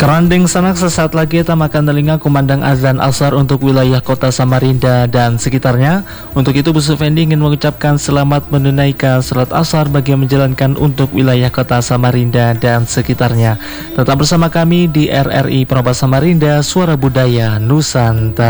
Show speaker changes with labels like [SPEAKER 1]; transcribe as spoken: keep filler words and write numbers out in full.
[SPEAKER 1] Kerandeng sanak sesaat lagi tamakan telinga kumandang azan asar untuk wilayah kota Samarinda dan sekitarnya. Untuk itu Bu Sufendi ingin mengucapkan selamat menunaikan salat asar bagi yang menjalankan untuk wilayah kota Samarinda dan sekitarnya. Tetap bersama kami di R R I Peroba Samarinda, Suara Budaya Nusantara.